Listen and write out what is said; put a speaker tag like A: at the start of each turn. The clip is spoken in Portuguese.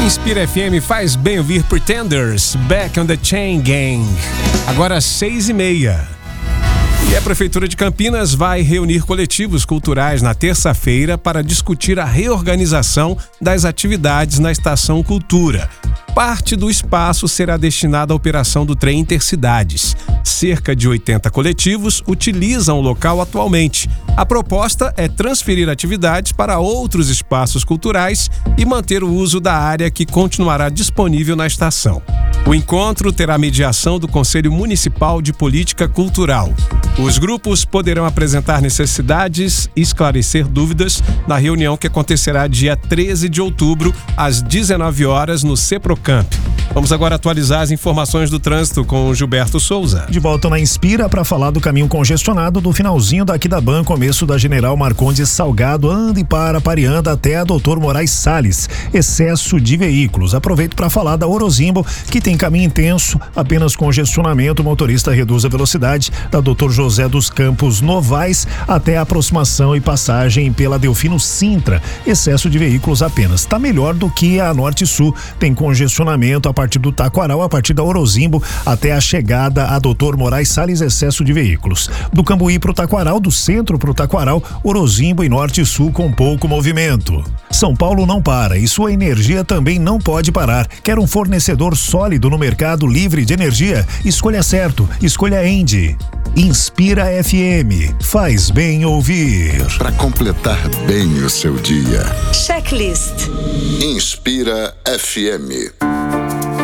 A: Inspira FM faz bem ouvir Pretenders, Back on the Chain Gang. Agora 6h30. E a Prefeitura de Campinas vai reunir coletivos culturais na terça-feira para discutir a reorganização das atividades na Estação Cultura. Parte do espaço será destinada à operação do trem Intercidades. Cerca de 80 coletivos utilizam o local atualmente. A proposta é transferir atividades para outros espaços culturais e manter o uso da área que continuará disponível na estação. O encontro terá mediação do Conselho Municipal de Política Cultural. Os grupos poderão apresentar necessidades e esclarecer dúvidas na reunião que acontecerá dia 13 de outubro, às 19 horas, no Ceprocamp. Vamos agora atualizar as informações do trânsito com o Gilberto Souza.
B: De volta na Inspira para falar do caminho congestionado do finalzinho da Aquidaban, começo da General Marcondes Salgado, anda e pareando até a Doutor Moraes Salles. Excesso de veículos. Aproveito para falar da Orozimbo, que tem caminho intenso, apenas congestionamento. O motorista reduz a velocidade da Doutor José dos Campos Novais até a aproximação e passagem pela Delfino Sintra. Excesso de veículos apenas. Tá melhor do que a Norte Sul. Tem congestionamento a partir do Taquaral, a partir da Orozimbo até a chegada a Doutor Moraes Salles, excesso de veículos. Do Cambuí pro Taquaral, do centro pro Taquaral, Orozimbo e Norte e Sul com pouco movimento. São Paulo não para e sua energia também não pode parar. Quer um fornecedor sólido no mercado livre de energia? Escolha certo, escolha Engie. Inspira FM, faz bem ouvir.
C: Para completar bem o seu dia.
D: Checklist.
C: Inspira FM.